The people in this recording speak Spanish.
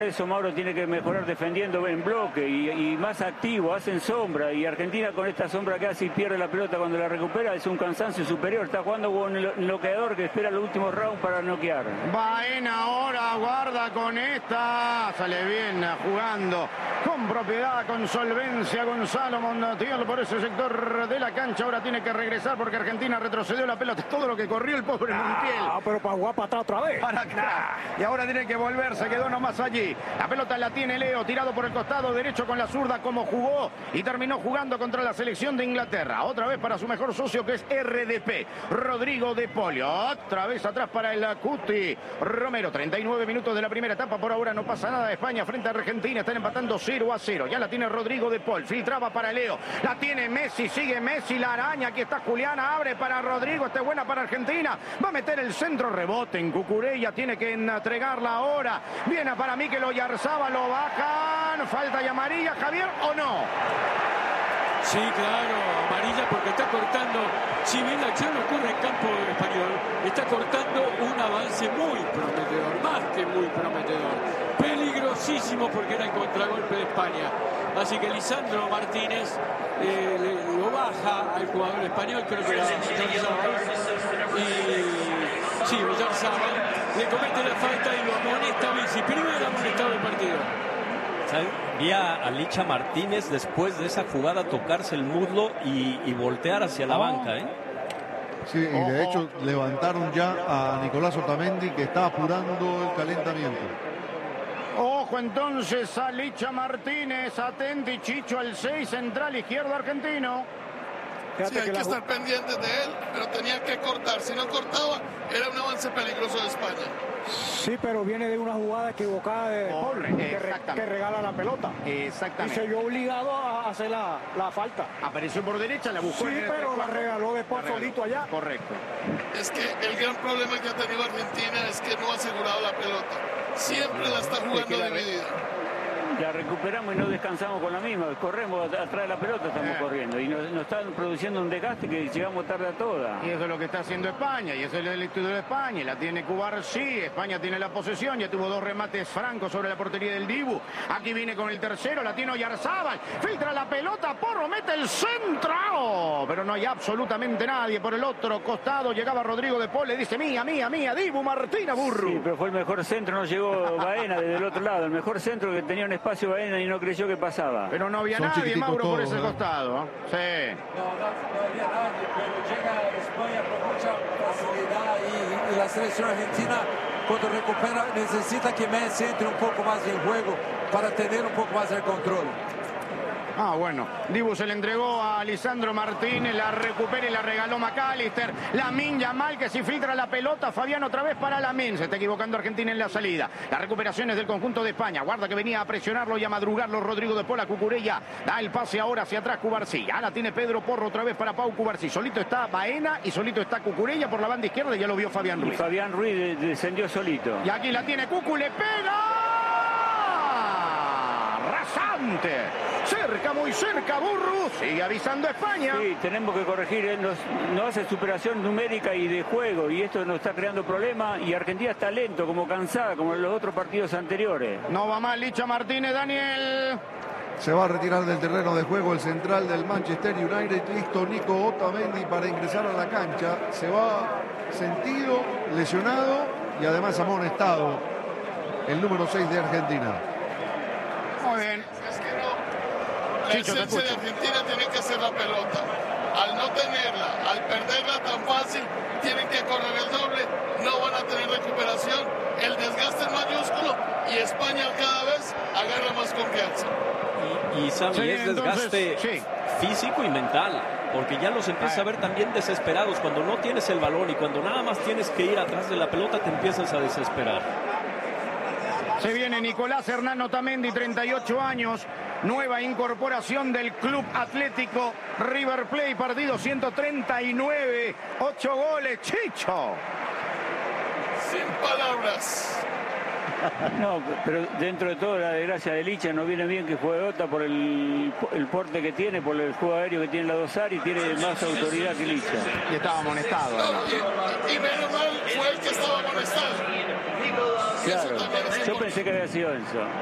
Eso Mauro tiene que mejorar defendiendo en bloque y más activo, hacen sombra, y Argentina con esta sombra que hace y pierde la pelota cuando la recupera es un cansancio superior, está jugando con el noqueador que espera los últimos rounds para noquear. Baena ahora guarda con esta, sale bien jugando con propiedad, con solvencia Gonzalo Montiel por ese sector de la cancha. Ahora tiene que regresar porque Argentina retrocedió la pelota, todo lo que corrió el pobre Montiel. Pero para jugar para atrás otra vez. Para acá. Y ahora tiene que volver, se quedó nomás allí. La pelota la tiene Leo, tirado por el costado derecho con la zurda como jugó y terminó jugando contra la selección de Inglaterra. Otra vez para su mejor socio que es RDP, Rodrigo de Polio. Otra vez atrás para el Cuti Romero. 39 minutos de la primera etapa, por ahora no pasa nada. España frente a Argentina, están empatando 0-0. Ya la tiene Rodrigo de Paul, filtraba para Leo. La tiene Messi, sigue Messi, la araña. Aquí está Juliana, abre para Rodrigo, esta es buena para Argentina. Va a meter el centro, rebote en Cucurella, tiene que entregarla ahora. Viene para mí que lo Yarzábal, lo bajan, falta y amarilla, Javier, ¿o no? Sí, claro, amarilla porque está cortando, si bien la acción ocurre en campo español, está cortando un avance muy prometedor, más que muy prometedor, peligrosísimo porque era el contragolpe de España. Así que Lisandro Martínez lo baja al jugador español, creo que era Oyarzábal, y sí, Oyarzábal le comete la falta y lo amonesta a Vichy, primer amonestado del partido. Vi a Licha Martínez después de esa jugada tocarse el muslo y voltear hacia la banca, ¿eh? Sí, y de hecho levantaron ya a Nicolás Otamendi que está apurando el calentamiento. Ojo entonces a Licha Martínez, atenti Chicho al 6, central izquierdo argentino. Sí, hay que estar pendientes de él, pero tenía que cortar. Si no cortaba, era un avance peligroso de España. Sí, pero viene de una jugada equivocada de Paul, que regala la pelota. Exactamente. Y se vio obligado a hacer la falta. Apareció por derecha, la buscó. Sí, pero la regaló después solito allá. Correcto. Es que el gran problema que ha tenido Argentina es que no ha asegurado la pelota. Siempre la está jugando dividida. La recuperamos y no descansamos con la misma, corremos atrás de la pelota, estamos corriendo y nos están produciendo un desgaste que llegamos tarde a toda. Y eso es lo que está haciendo España, y eso es el estudio de España, y la tiene Cubarsí, España tiene la posesión, ya tuvo 2 remates francos sobre la portería del Dibu, aquí viene con el tercero, la tiene Oyarzábal, filtra la pelota, Porro mete el centro, pero no hay absolutamente nadie por el otro costado, llegaba Rodrigo de Paul, le dice mía, Dibu Martina Burru. Sí, pero fue el mejor centro, no llegó Baena desde el otro lado, el mejor centro que tenía un espacio Baena y no creyó que pasaba. Pero no había nadie, Mauro, por ese costado. Sí. No había nadie, pero llega España con mucha facilidad y la selección argentina cuando recupera necesita que Messi entre un poco más en juego para tener un poco más el control. Bueno, Dibu se le entregó a Lisandro Martínez, la recupera y la regaló McAllister. Lamine Yamal que si filtra la pelota, Fabián otra vez para Lamine. Se está equivocando Argentina en la salida. La recuperación es del conjunto de España. Guarda que venía a presionarlo y a madrugarlo Rodrigo de Paul. Cucurella da el pase ahora hacia atrás Cubarsí. Ya la tiene Pedro Porro otra vez para Pau Cubarsí. Solito está Baena y solito está Cucurella por la banda izquierda. Ya lo vio Fabián Ruiz. Y Fabián Ruiz descendió solito. Y aquí la tiene Cucu, le pega. Rasante. Cerca, muy cerca, Burru. Sigue avisando España. Sí, tenemos que corregir. No hace superación numérica y de juego. Y esto nos está creando problemas. Y Argentina está lento, como cansada, como en los otros partidos anteriores. No va mal Licha Martínez, Daniel. Se va a retirar del terreno de juego el central del Manchester United. Listo Nico Otamendi para ingresar a la cancha. Se va sentido, lesionado y además amonestado el número 6 de Argentina. Muy bien. Es que no. La esencia de Argentina tiene que ser la pelota. Al no tenerla, al perderla tan fácil, tienen que correr el doble, no van a tener recuperación, el desgaste es mayúsculo y España cada vez agarra más confianza. Y Sammy, es desgaste físico y mental, porque ya los empiezas a ver también desesperados cuando no tienes el balón y cuando nada más tienes que ir atrás de la pelota te empiezas a desesperar. Se viene Nicolás Hernán Otamendi, 38 años, nueva incorporación del Club Atlético River Plate, partido 139, 8 goles, Chicho. Sin palabras. No, pero dentro de todo la desgracia de Licha no viene bien que juegue Ota por el porte que tiene, por el juego aéreo que tiene la Dosar y tiene más autoridad que Licha. Y estaba amonestado. No, y menos mal fue el que estaba amonestado. Claro. Eso también es bien. Yo pensé que había sido Enzo.